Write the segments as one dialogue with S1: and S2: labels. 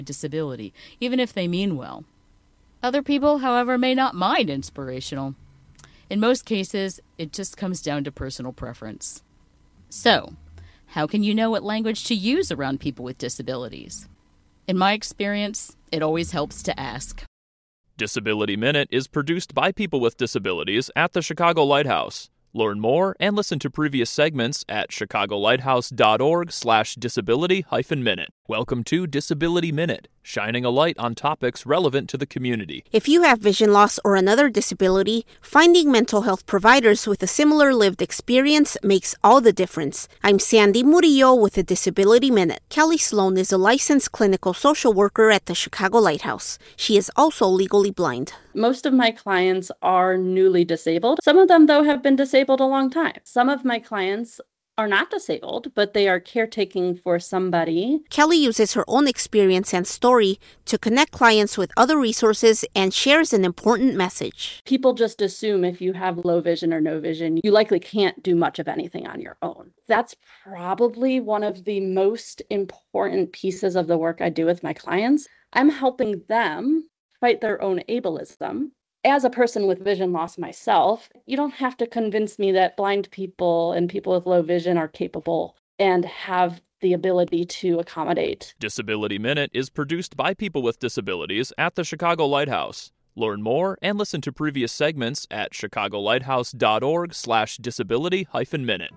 S1: disability, even if they mean well. Other people, however, may not mind inspirational. In most cases, it just comes down to personal preference. So, how can you know what language to use around people with disabilities? In my experience, it always helps to ask.
S2: Disability Minute is produced by people with disabilities at the Chicago Lighthouse. Learn more and listen to previous segments at chicagolighthouse.org/disability-minute. Welcome to Disability Minute, shining a light on topics relevant to the community.
S3: If you have vision loss or another disability, finding mental health providers with a similar lived experience makes all the difference. I'm Sandy Murillo with the Disability Minute. Kelly Sloan is a licensed clinical social worker at the Chicago Lighthouse. She is also legally blind.
S4: Most of my clients are newly disabled. Some of them, though, have been disabled a long time. Some of my clients are not disabled, but they are caretaking for somebody.
S3: Kelly uses her own experience and story to connect clients with other resources and shares an important message.
S4: People just assume if you have low vision or no vision, you likely can't do much of anything on your own. That's probably one of the most important pieces of the work I do with my clients. I'm helping them fight their own ableism. As a person with vision loss myself, you don't have to convince me that blind people and people with low vision are capable and have the ability to accommodate.
S2: Disability Minute is produced by people with disabilities at the Chicago Lighthouse. Learn more and listen to previous segments at chicagolighthouse.org/disability-minute.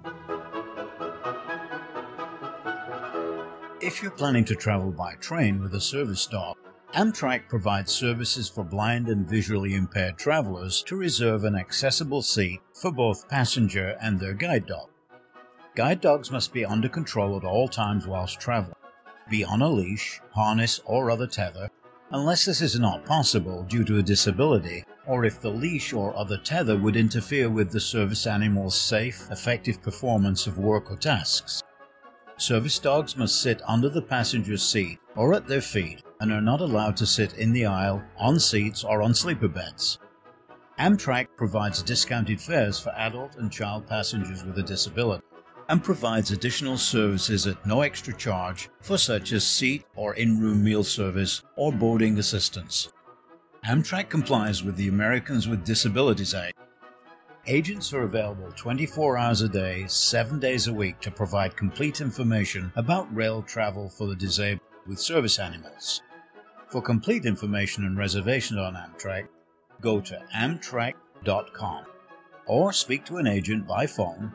S5: If you're planning to travel by train with a service dog, Amtrak provides services for blind and visually impaired travelers to reserve an accessible seat for both passenger and their guide dog. Guide dogs must be under control at all times whilst traveling, be on a leash, harness, or other tether, unless this is not possible due to a disability, or if the leash or other tether would interfere with the service animal's safe, effective performance of work or tasks. Service dogs must sit under the passenger's seat or at their feet and are not allowed to sit in the aisle, on seats, or on sleeper beds. Amtrak provides discounted fares for adult and child passengers with a disability and provides additional services at no extra charge for such as seat or in-room meal service or boarding assistance. Amtrak complies with the Americans with Disabilities Act. Agents are available 24 hours a day, 7 days a week to provide complete information about rail travel for the disabled with service animals. For complete information and reservations on Amtrak, go to amtrak.com or speak to an agent by phone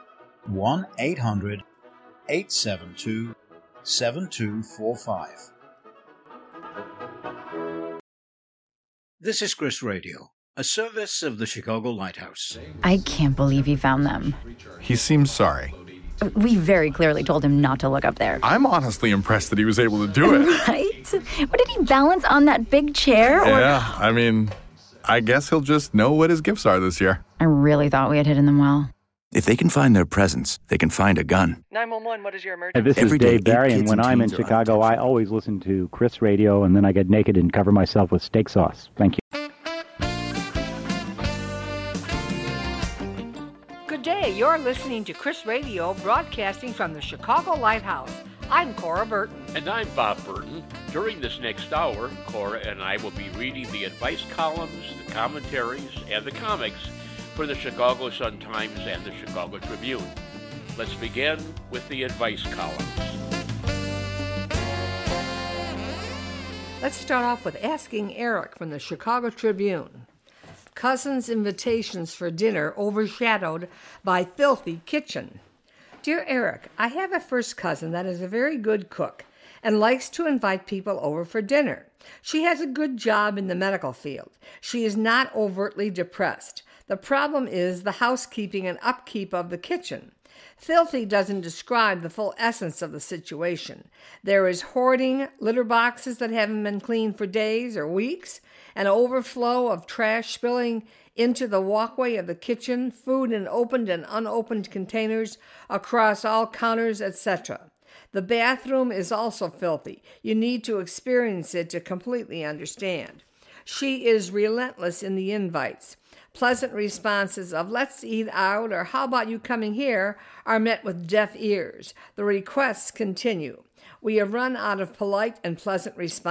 S5: 1-800-872-7245. This is Chris Radio, a service of the Chicago Lighthouse.
S6: I can't believe he found them.
S7: He seems sorry.
S6: We very clearly told him not to look up there.
S7: I'm honestly impressed that he was able to do it.
S6: Right? What, did he balance on that big chair?
S7: Yeah, I mean, I guess he'll just know what his gifts are this year.
S6: I really thought we had hidden them well.
S8: If they can find their presents, they can find a gun.
S9: 911, what is your emergency?
S10: Hey, this is Dave Barry, and when I'm in Chicago, I always listen to Chris Radio, and then I get naked and cover myself with steak sauce. Thank you.
S9: Good day, you're listening to Chris Radio, broadcasting from the Chicago Lighthouse. I'm Cora Burton.
S11: And I'm Bob Burton. During this next hour, Cora and I will be reading the advice columns, the commentaries, and the comics for the Chicago Sun-Times and the Chicago Tribune. Let's begin with the advice columns.
S9: Let's start off with Asking Eric from the Chicago Tribune. Cousin's invitations for dinner overshadowed by filthy kitchen. Dear Eric, I have a first cousin that is a very good cook and likes to invite people over for dinner. She has a good job in the medical field. She is not overtly depressed. The problem is the housekeeping and upkeep of the kitchen. Filthy doesn't describe the full essence of the situation. There is hoarding, litter boxes that haven't been cleaned for days or weeks, an overflow of trash spilling into the walkway of the kitchen, food in opened and unopened containers across all counters, etc. The bathroom is also filthy. You need to experience it to completely understand. She is relentless in the invites. Pleasant responses of "let's eat out" or "how about you coming here" are met with deaf ears. The requests continue. We have run out of polite and pleasant responses.